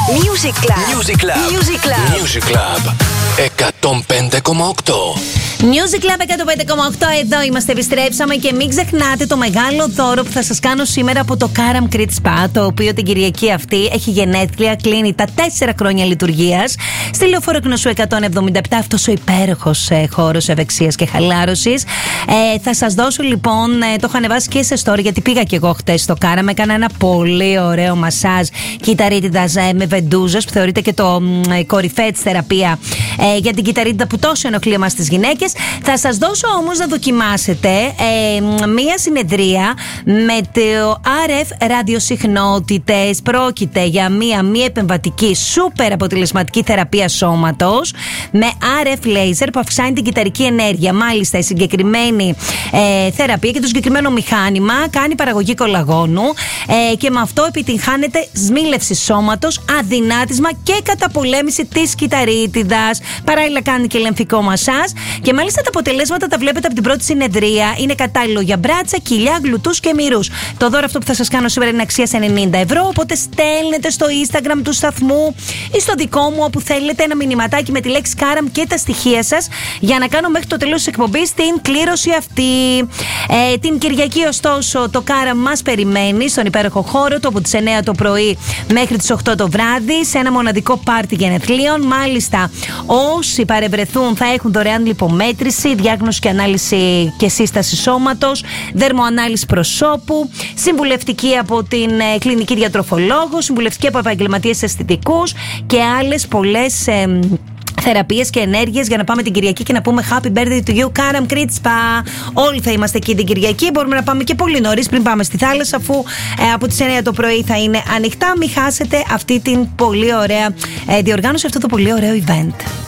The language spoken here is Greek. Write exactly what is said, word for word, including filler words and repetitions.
Music Club. Music Club. Music Club. Music Club εκατόν πέντε κόμμα οκτώ. Music Club εκατόν πέντε κόμμα οκτώ, εδώ είμαστε, επιστρέψαμε και μην ξεχνάτε το μεγάλο δώρο που θα σας κάνω σήμερα από το Karam Crit Spa, το οποίο την Κυριακή αυτή έχει γενέθλια, κλείνει τα τέσσερα χρόνια λειτουργίας στη Λεωφόρο Κνωσού εκατόν εβδομήντα επτά, αυτός ο υπέροχος ε, χώρος ευεξίας και χαλάρωσης. Ε, θα σας δώσω λοιπόν, ε, το έχω ανεβάσει και σε story γιατί πήγα και εγώ χτες στο Karam, έκανα ένα πολύ ωραίο μασάζ κυταρίτιδας ε, με βεντούζες που θεωρείται και το ε, κορυφαία της θεραπεία ε, για την κυταρίτιδα που τόσο ενοχλεί εμάς τις γυναίκες. Θα σας δώσω όμως να δοκιμάσετε ε, μία συνεδρία με το αρ εφ ραδιοσυχνότητες. Πρόκειται για μία μη επεμβατική σούπερ αποτελεσματική θεραπεία σώματος με αρ εφ laser που αυξάνει την κυταρική ενέργεια. Μάλιστα η συγκεκριμένη ε, θεραπεία και το συγκεκριμένο μηχάνημα κάνει παραγωγή κολαγόνου ε, και με αυτό επιτυγχάνεται σμίλευση σώματος, αδυνάτισμα και καταπολέμηση της κυταρίτιδας. Παράλληλα κάνει και λεμφικό μασάζ και μάλιστα τα αποτελέσματα τα βλέπετε από την πρώτη συνεδρία. Είναι κατάλληλο για μπράτσα, κοιλιά, γλουτούς και μυρούς. Το δώρο αυτό που θα σας κάνω σήμερα είναι αξίας ενενήντα ευρώ. Οπότε στέλνετε στο Instagram του σταθμού ή στο δικό μου, όπου θέλετε, ένα μηνυματάκι με τη λέξη Karam και τα στοιχεία σας για να κάνω μέχρι το τέλος της εκπομπής την κλήρωση αυτή. Ε, την Κυριακή, ωστόσο, το Karam μας περιμένει στον υπέροχο χώρο του από τις εννιά το πρωί μέχρι τις οκτώ το βράδυ σε ένα μοναδικό πάρτι γενεθλίων. Μάλιστα, όσοι παρευρεθούν θα έχουν δωρεάν λιπομέτρηση, διάγνωση και ανάλυση και σύσταση σώματος, δερμοανάλυση προσώπου, συμβουλευτική από την ε, κλινική διατροφολόγο, συμβουλευτική από επαγγελματίες αισθητικούς και άλλες πολλές ε, θεραπείες και ενέργειες για να πάμε την Κυριακή και να πούμε Happy birthday to you, Karam Crit Spa. Όλοι θα είμαστε εκεί την Κυριακή. Μπορούμε να πάμε και πολύ νωρίς πριν πάμε στη θάλασσα, αφού ε, από τις εννιά το πρωί θα είναι ανοιχτά. Μην χάσετε αυτή την πολύ ωραία ε, διοργάνωση, αυτό το πολύ ωραίο event.